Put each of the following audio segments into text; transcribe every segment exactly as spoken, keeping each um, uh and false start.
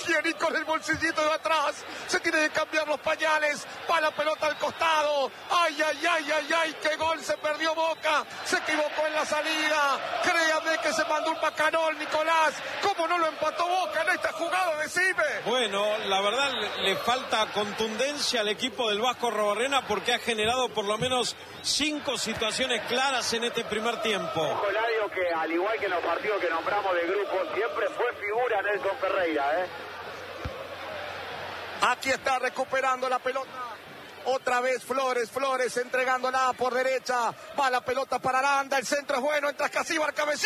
higiénico en el bolsillito de atrás. Se tiene que cambiar los pañales. Va la pelota al costado. Ay, ay, ay, ay, ay, qué gol se perdió Boca. Se equivocó en la salida. Créame que se mandó un bacanol, Nicolás. ¿Cómo no lo empató Boca en esta jugada? Decime. Bueno, la verdad le, le falta contundencia al equipo del Vasco Arrobarrena porque ha generado por lo menos cinco situaciones claras en este primer tiempo. Coladio, que al igual que en los partidos que nombramos de grupo, siempre fue figura Nelson Ferreira, ¿eh? Aquí está recuperando la pelota. Otra vez Flores, Flores entregándola por derecha. Va la pelota para Aranda, el centro es bueno, entra Ascasíbar, cabeció.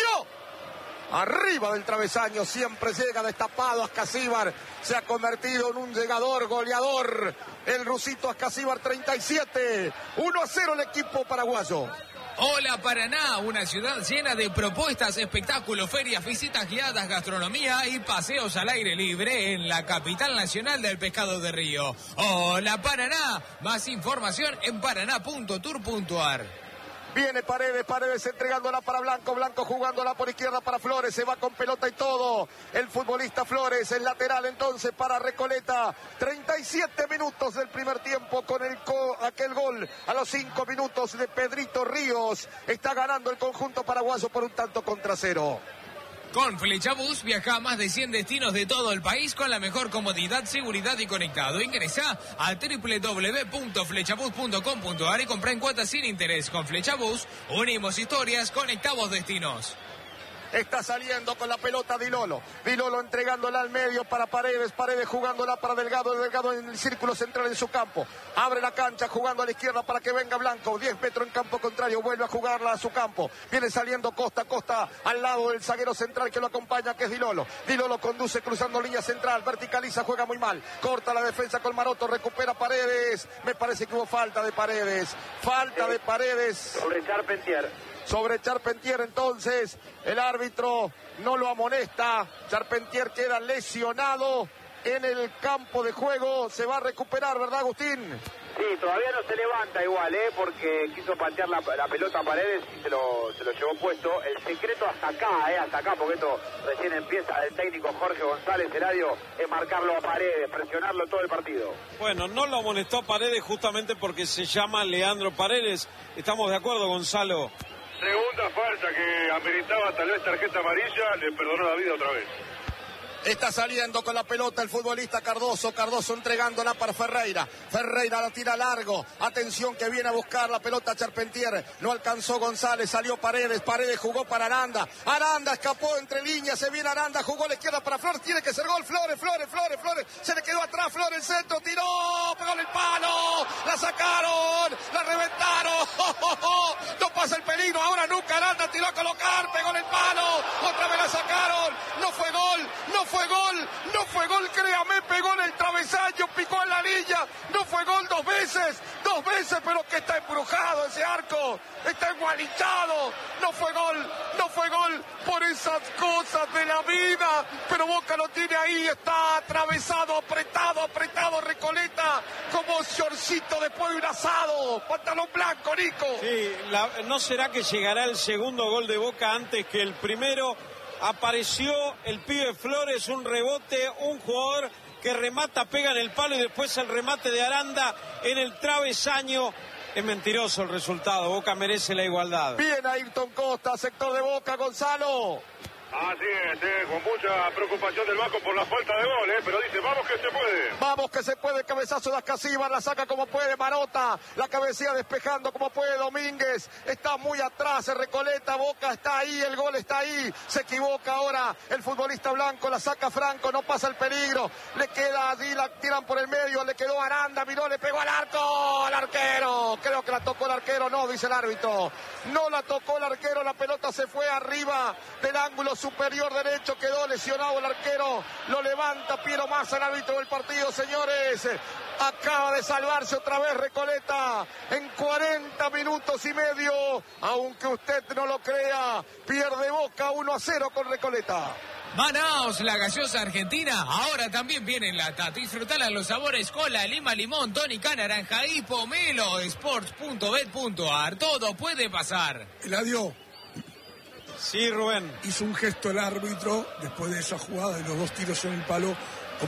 Arriba del travesaño, siempre llega destapado Ascasíbar. Se ha convertido en un llegador, goleador. El rusito Ascasíbar, treinta y siete. uno a cero el equipo paraguayo. Hola Paraná, una ciudad llena de propuestas, espectáculos, ferias, visitas guiadas, gastronomía y paseos al aire libre en la capital nacional del pescado de río. Hola Paraná, más información en paraná punto tour punto ar. Viene Paredes, Paredes entregándola para Blanco, Blanco jugándola por izquierda para Flores, se va con pelota y todo. El futbolista Flores, el lateral entonces para Recoleta. treinta y siete minutos del primer tiempo con el co aquel gol a los cinco minutos de Pedrito Ríos. Está ganando el conjunto paraguayo por un tanto contra cero. Con Flechabús viaja a más de cien destinos de todo el país con la mejor comodidad, seguridad y conectado. Ingresa a doble u doble u doble u punto flechabús punto com punto ar y compra en cuotas sin interés. Con Flechabús unimos historias, conectamos destinos. Está saliendo con la pelota Dilolo. Dilolo entregándola al medio para Paredes. Paredes jugándola para Delgado. Delgado en el círculo central en su campo. Abre la cancha jugando a la izquierda para que venga Blanco. diez metros en campo contrario. Vuelve a jugarla a su campo. Viene saliendo Costa. Costa al lado del zaguero central que lo acompaña, que es Dilolo. Dilolo conduce cruzando línea central. Verticaliza, juega muy mal. Corta la defensa con Maroto. Recupera Paredes. Me parece que hubo falta de Paredes. Falta de Paredes. Sobre Charpentier. Sobre Charpentier entonces, el árbitro no lo amonesta. Charpentier queda lesionado en el campo de juego. Se va a recuperar, ¿verdad, Agustín? Sí, todavía no se levanta igual, ¿eh? Porque quiso patear la, la pelota a Paredes y se lo, se lo llevó puesto. El secreto hasta acá, ¿eh? Hasta acá, porque esto recién empieza el técnico Jorge González Eladio, es marcarlo a Paredes, presionarlo todo el partido. Bueno, no lo amonestó a Paredes justamente porque se llama Leandro Paredes. ¿Estamos de acuerdo, Gonzalo? Segunda falta que ameritaba tal vez tarjeta amarilla, le perdonó la vida otra vez. Está saliendo con la pelota el futbolista Cardoso. Cardoso entregándola para Ferreira. Ferreira la tira largo. Atención que viene a buscar la pelota Charpentier. No alcanzó González. Salió Paredes. Paredes jugó para Aranda. Aranda escapó entre líneas. Se viene Aranda. Jugó a la izquierda para Flores. Tiene que ser gol. Flores, Flores, Flores, Flores. Se le quedó atrás. Flores, el centro. Tiró. Pegó en el palo. La sacaron. La reventaron. No pasa el peligro. Ahora nunca. Aranda tiró a colocar. Pegó en el palo. Otra vez la sacaron. No fue gol. No fue gol, no fue gol, créame, pegó en el travesaño, picó en la línea, no fue gol dos veces, dos veces, pero que está embrujado ese arco, está engualichado, no fue gol, no fue gol por esas cosas de la vida, pero Boca lo tiene ahí, está atravesado, apretado, apretado, Recoleta, como shortcito después de un asado, pantalón blanco, Nico. Sí, la, ¿no será que llegará el segundo gol de Boca antes que el primero? Apareció el pibe Flores, un rebote, un jugador que remata, pega en el palo y después el remate de Aranda en el travesaño. Es mentiroso el resultado, Boca merece la igualdad. Bien Ayrton Costa, sector de Boca, Gonzalo. Así es, eh, con mucha preocupación del Vasco por la falta de gol, eh, pero dice, vamos que se puede. Vamos que se puede, cabezazo de Ascasíbar, la saca como puede Marota, la cabecilla despejando como puede Domínguez, está muy atrás, Recoleta, Boca está ahí, el gol está ahí, se equivoca ahora el futbolista Blanco, la saca Franco, no pasa el peligro, le queda allí, la tiran por el medio, le quedó Aranda, miró, le pegó al arco, al arquero, creo que la tocó el arquero, no, dice el árbitro, no la tocó el arquero, la pelota se fue arriba del ángulo superior derecho, quedó lesionado el arquero, lo levanta Piero Massa, el árbitro del partido, señores, acaba de salvarse otra vez Recoleta en cuarenta minutos y medio, aunque usted no lo crea, pierde Boca uno a cero con Recoleta. Manaos, la gaseosa argentina, ahora también viene en lata. Disfrutala los sabores cola, lima, limón, tónica, naranja y pomelo. sports punto bet punto ar, todo puede pasar. Eladio. Sí, Rubén. Hizo un gesto el árbitro después de esa jugada de los dos tiros en el palo